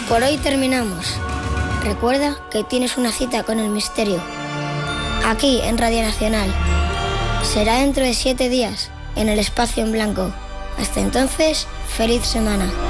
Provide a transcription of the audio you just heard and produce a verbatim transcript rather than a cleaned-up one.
Por hoy terminamos. Recuerda que tienes una cita con el misterio. Aquí, en Radio Nacional. Será dentro de siete días, en el espacio en blanco. Hasta entonces, feliz semana.